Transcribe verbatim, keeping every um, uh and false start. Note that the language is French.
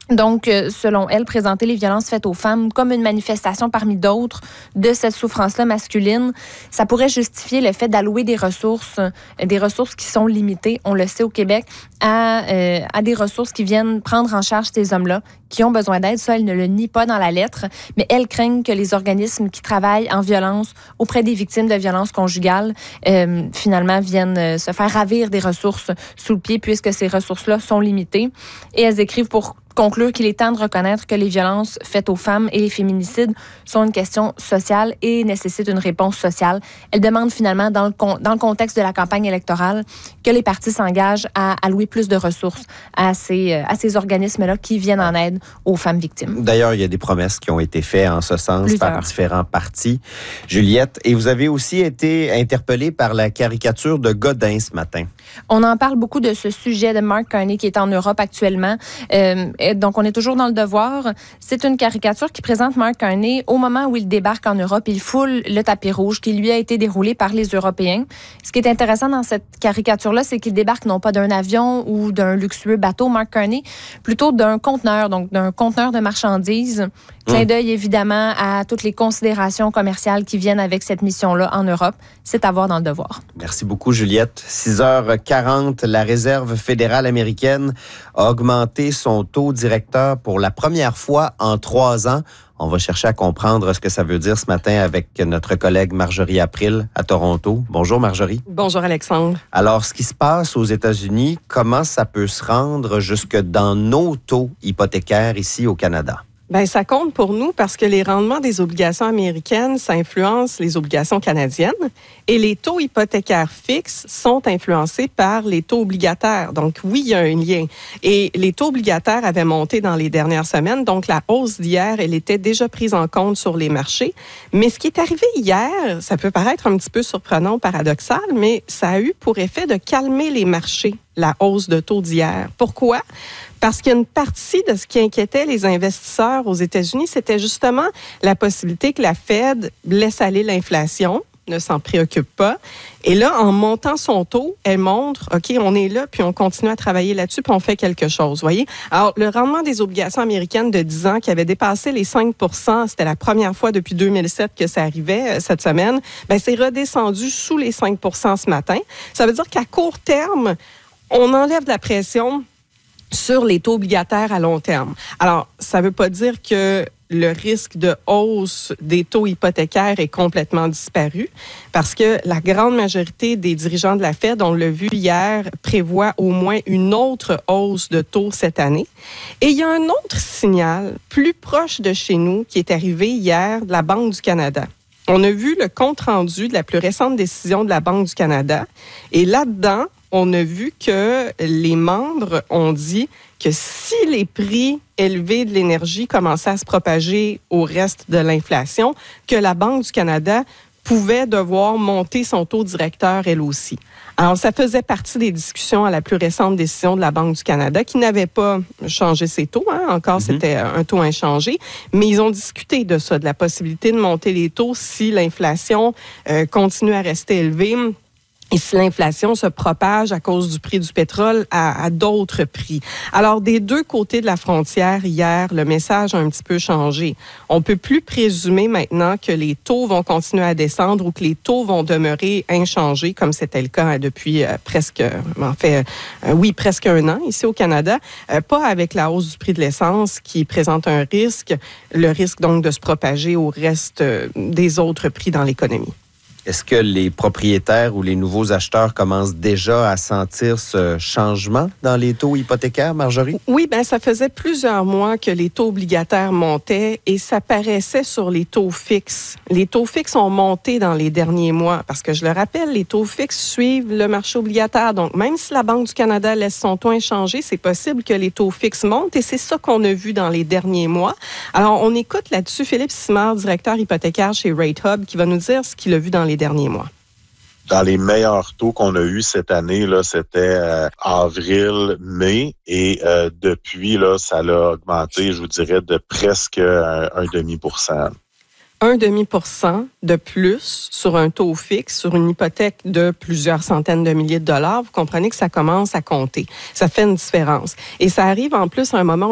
Donc, selon elle, présenter les violences faites aux femmes comme une manifestation parmi d'autres de cette souffrance-là masculine, ça pourrait justifier le fait d'allouer des ressources, des ressources qui sont limitées, on le sait au Québec, à, euh, à des ressources qui viennent prendre en charge ces hommes-là qui ont besoin d'aide. Ça, elle ne le nie pas dans la lettre, mais elle craint que les organismes qui travaillent en violence auprès des victimes de violences conjugales, euh, finalement, viennent se faire ravir des ressources sous le pied puisque ces ressources-là sont limitées. Et elles écrivent pour conclure qu'il est temps de reconnaître que les violences faites aux femmes et les féminicides sont une question sociale et nécessitent une réponse sociale. Elle demande finalement, dans le, con- dans le contexte de la campagne électorale, que les partis s'engagent à allouer plus de ressources à ces, à ces organismes-là qui viennent en aide aux femmes victimes. D'ailleurs, il y a des promesses qui ont été faites en ce sens Plusieurs. par différents partis. Juliette, et vous avez aussi été interpellée par la caricature de Godin ce matin. On en parle beaucoup de ce sujet de Mark Carney qui est en Europe actuellement. Euh, donc, on est toujours dans le devoir. C'est une caricature qui présente Mark Carney au moment où il débarque en Europe. Il foule le tapis rouge qui lui a été déroulé par les Européens. Ce qui est intéressant dans cette caricature-là, c'est qu'il débarque non pas d'un avion ou d'un luxueux bateau, Mark Carney, plutôt d'un conteneur, donc d'un conteneur de marchandises. Clin d'œil, évidemment, à toutes les considérations commerciales qui viennent avec cette mission-là en Europe. C'est à voir dans le devoir. Merci beaucoup, Juliette. six heures quarante, la Réserve fédérale américaine a augmenté son taux directeur pour la première fois en trois ans. On va chercher à comprendre ce que ça veut dire ce matin avec notre collègue Marjorie April à Toronto. Bonjour, Marjorie. Bonjour, Alexandre. Alors, ce qui se passe aux États-Unis, comment ça peut se rendre jusque dans nos taux hypothécaires ici au Canada? Bien, ça compte pour nous parce que les rendements des obligations américaines, ça influence les obligations canadiennes et les taux hypothécaires fixes sont influencés par les taux obligataires. Donc, oui, il y a un lien. Et les taux obligataires avaient monté dans les dernières semaines, donc la hausse d'hier, elle était déjà prise en compte sur les marchés. Mais ce qui est arrivé hier, ça peut paraître un petit peu surprenant, paradoxal, mais ça a eu pour effet de calmer les marchés, la hausse de taux d'hier. Pourquoi? Parce qu'il y a une partie de ce qui inquiétait les investisseurs aux États-Unis, c'était justement la possibilité que la Fed laisse aller l'inflation, ne s'en préoccupe pas. Et là, en montant son taux, elle montre, OK, on est là, puis on continue à travailler là-dessus, puis on fait quelque chose, voyez. Alors, le rendement des obligations américaines de dix ans qui avait dépassé les cinq pour cent, c'était la première fois depuis deux mille sept que ça arrivait cette semaine, bien, c'est redescendu sous les cinq pour cent ce matin. Ça veut dire qu'à court terme, on enlève de la pression sur les taux obligataires à long terme. Alors, ça ne veut pas dire que le risque de hausse des taux hypothécaires est complètement disparu parce que la grande majorité des dirigeants de la Fed, on l'a vu hier, prévoient au moins une autre hausse de taux cette année. Et il y a un autre signal plus proche de chez nous qui est arrivé hier de la Banque du Canada. On a vu le compte-rendu de la plus récente décision de la Banque du Canada et là-dedans, on a vu que les membres ont dit que si les prix élevés de l'énergie commençaient à se propager au reste de l'inflation, que la Banque du Canada pouvait devoir monter son taux directeur elle aussi. Alors, ça faisait partie des discussions à la plus récente décision de la Banque du Canada qui n'avait pas changé ses taux. Hein. Encore, mm-hmm. C'était un taux inchangé. Mais ils ont discuté de ça, de la possibilité de monter les taux si l'inflation euh, continue à rester élevée. Et si l'inflation se propage à cause du prix du pétrole à, à d'autres prix. Alors, des deux côtés de la frontière, hier, le message a un petit peu changé. On ne peut plus présumer maintenant que les taux vont continuer à descendre ou que les taux vont demeurer inchangés, comme c'était le cas depuis euh, presque, en fait, euh, oui, presque un an ici au Canada. Euh, pas avec la hausse du prix de l'essence qui présente un risque, le risque donc de se propager au reste euh, des autres prix dans l'économie. Est-ce que les propriétaires ou les nouveaux acheteurs commencent déjà à sentir ce changement dans les taux hypothécaires, Marjorie? Oui, bien, ça faisait plusieurs mois que les taux obligataires montaient et ça paraissait sur les taux fixes. Les taux fixes ont monté dans les derniers mois parce que, je le rappelle, les taux fixes suivent le marché obligataire. Donc, même si la Banque du Canada laisse son taux inchangé, c'est possible que les taux fixes montent et c'est ça qu'on a vu dans les derniers mois. Alors, on écoute là-dessus Philippe Simard, directeur hypothécaire chez Rate Hub, qui va nous dire ce qu'il a vu dans les derniers mois. Dans les meilleurs taux qu'on a eus cette année, là, c'était euh, avril, mai, et euh, depuis, là, ça l'a augmenté, je vous dirais, de presque un, un demi pour cent. Un demi pour cent de plus sur un taux fixe, sur une hypothèque de plusieurs centaines de milliers de dollars. Vous comprenez que ça commence à compter. Ça fait une différence. Et ça arrive en plus à un moment